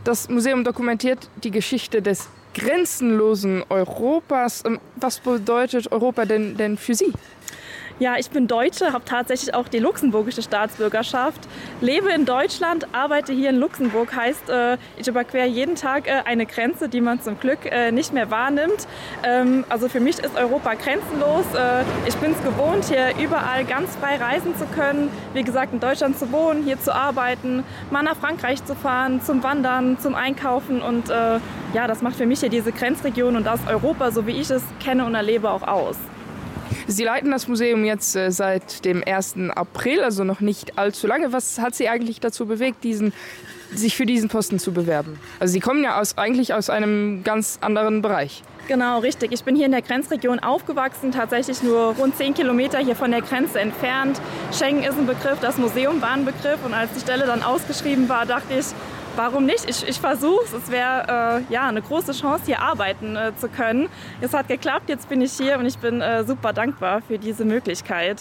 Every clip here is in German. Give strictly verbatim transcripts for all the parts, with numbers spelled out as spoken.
Das Museum dokumentiert die Geschichte des grenzenlosen Europas. Was bedeutet Europa denn, denn für Sie? Ja, ich bin Deutsche, habe tatsächlich auch die luxemburgische Staatsbürgerschaft, lebe in Deutschland, arbeite hier in Luxemburg, heißt, ich überquere jeden Tag eine Grenze, die man zum Glück nicht mehr wahrnimmt. Also für mich ist Europa grenzenlos. Ich bin es gewohnt, hier überall ganz frei reisen zu können, wie gesagt, in Deutschland zu wohnen, hier zu arbeiten, mal nach Frankreich zu fahren, zum Wandern, zum Einkaufen und ja, das macht für mich hier diese Grenzregion und das Europa, so wie ich es kenne und erlebe, auch aus. Sie leiten das Museum jetzt äh, seit dem ersten April, also noch nicht allzu lange. Was hat Sie eigentlich dazu bewegt, diesen, sich für diesen Posten zu bewerben? Also Sie kommen ja aus, eigentlich aus einem ganz anderen Bereich. Genau, richtig. Ich bin hier in der Grenzregion aufgewachsen, tatsächlich nur rund zehn Kilometer hier von der Grenze entfernt. Schengen ist ein Begriff, das Museum war ein Begriff und als die Stelle dann ausgeschrieben war, dachte ich, warum nicht? Ich, ich versuche es. Es wäre äh, ja, eine große Chance, hier arbeiten äh, zu können. Es hat geklappt, jetzt bin ich hier und ich bin äh, super dankbar für diese Möglichkeit.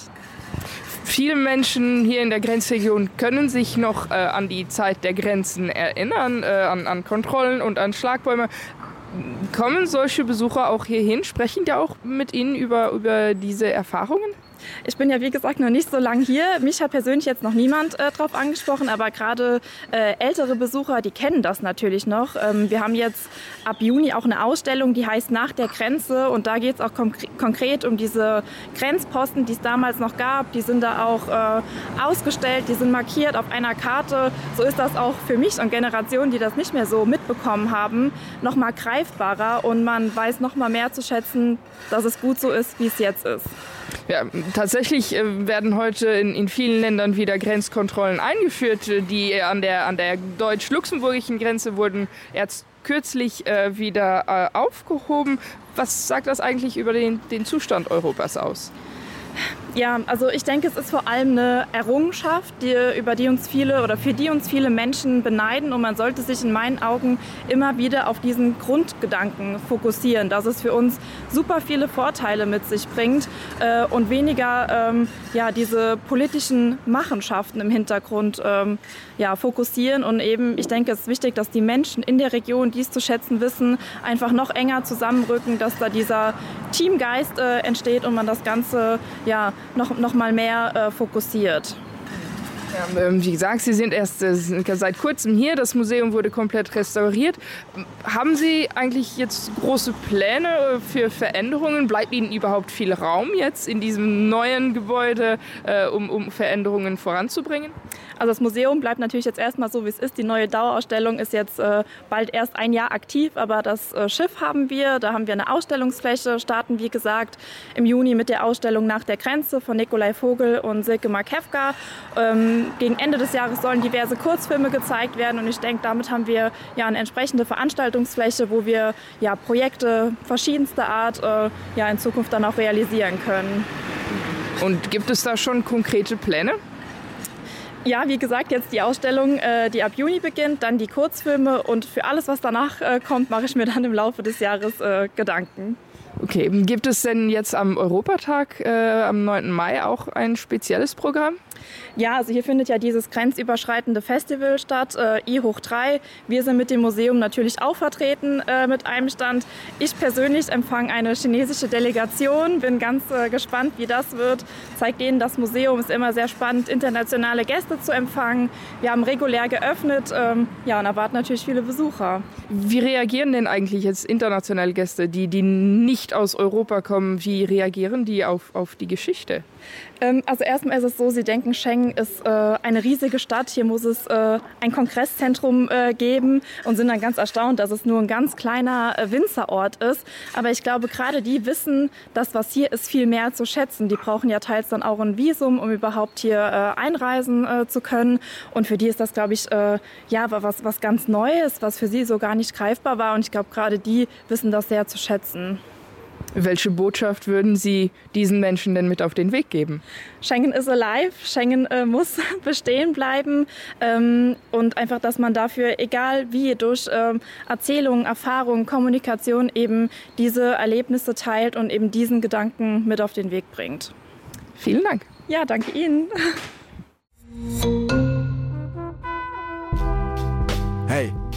Viele Menschen hier in der Grenzregion können sich noch äh, an die Zeit der Grenzen erinnern, äh, an, an Kontrollen und an Schlagbäume. Kommen solche Besucher auch hierhin? Sprechen die auch mit Ihnen über, über diese Erfahrungen? Ich bin ja, wie gesagt, noch nicht so lange hier. Mich hat persönlich jetzt noch niemand äh, drauf angesprochen, aber gerade äh, ältere Besucher, die kennen das natürlich noch. Ähm, wir haben jetzt ab Juni auch eine Ausstellung, die heißt Nach der Grenze und da geht es auch konkre- konkret um diese Grenzposten, die es damals noch gab. Die sind da auch äh, ausgestellt, die sind markiert auf einer Karte. So ist das auch für mich und Generationen, die das nicht mehr so mitbekommen haben, noch mal greifbarer und man weiß noch mal mehr zu schätzen, dass es gut so ist, wie es jetzt ist. Ja, tatsächlich äh, werden heute in, in vielen Ländern wieder Grenzkontrollen eingeführt. Die an der, an der deutsch-luxemburgischen Grenze wurden erst kürzlich äh, wieder äh, aufgehoben. Was sagt das eigentlich über den, den Zustand Europas aus? Ja, also ich denke, es ist vor allem eine Errungenschaft, die, über die uns viele oder für die uns viele Menschen beneiden und man sollte sich in meinen Augen immer wieder auf diesen Grundgedanken fokussieren, dass es für uns super viele Vorteile mit sich bringt äh, und weniger ähm, ja, diese politischen Machenschaften im Hintergrund ähm, ja, fokussieren und eben, ich denke, es ist wichtig, dass die Menschen in der Region dies zu schätzen wissen, einfach noch enger zusammenrücken, dass da dieser Teamgeist äh, entsteht und man das Ganze ja, noch, noch mal mehr äh, fokussiert. Ja, wie gesagt, Sie sind erst äh, seit kurzem hier, das Museum wurde komplett restauriert. Haben Sie eigentlich jetzt große Pläne für Veränderungen? Bleibt Ihnen überhaupt viel Raum jetzt in diesem neuen Gebäude, äh, um, um Veränderungen voranzubringen? Also das Museum bleibt natürlich jetzt erstmal so, wie es ist. Die neue Dauerausstellung ist jetzt äh, bald erst ein Jahr aktiv, aber das äh, Schiff haben wir. Da haben wir eine Ausstellungsfläche, starten wie gesagt im Juni mit der Ausstellung Nach der Grenze von Nikolai Vogel und Silke Markewka. Ähm, gegen Ende des Jahres sollen diverse Kurzfilme gezeigt werden und ich denke, damit haben wir ja eine entsprechende Veranstaltungsfläche, wo wir ja Projekte verschiedenster Art äh, ja in Zukunft dann auch realisieren können. Und gibt es da schon konkrete Pläne? Ja, wie gesagt, jetzt die Ausstellung, äh, die ab Juni beginnt, dann die Kurzfilme und für alles, was danach äh, kommt, mache ich mir dann im Laufe des Jahres äh, Gedanken. Okay, gibt es denn jetzt am Europatag äh, am neunten Mai auch ein spezielles Programm? Ja, also hier findet ja dieses grenzüberschreitende Festival statt, äh, I hoch drei. Wir sind mit dem Museum natürlich auch vertreten äh, mit einem Stand. Ich persönlich empfange eine chinesische Delegation, bin ganz äh, gespannt, wie das wird. Zeigt Ihnen, das Museum ist immer sehr spannend, internationale Gäste zu empfangen. Wir haben regulär geöffnet ähm, ja, und erwarten natürlich viele Besucher. Wie reagieren denn eigentlich jetzt internationale Gäste, die, die nicht aus Europa kommen? Wie reagieren die auf, auf die Geschichte? Ähm, also erstmal ist es so, Sie denken, Schengen ist äh, eine riesige Stadt. Hier muss es äh, ein Kongresszentrum äh, geben und sind dann ganz erstaunt, dass es nur ein ganz kleiner äh, Winzerort ist. Aber ich glaube, gerade die wissen, das, was hier ist, viel mehr zu schätzen. Die brauchen ja teils dann auch ein Visum, um überhaupt hier äh, einreisen äh, zu können. Und für die ist das, glaube ich, äh, ja, was, was ganz Neues, was für sie so gar nicht greifbar war. Und ich glaube, gerade die wissen das sehr zu schätzen. Welche Botschaft würden Sie diesen Menschen denn mit auf den Weg geben? Schengen is alive, Schengen äh, muss bestehen bleiben ähm, und einfach, dass man dafür, egal wie, durch ähm, Erzählungen, Erfahrungen, Kommunikation eben diese Erlebnisse teilt und eben diesen Gedanken mit auf den Weg bringt. Vielen Dank. Ja, danke Ihnen. Hey.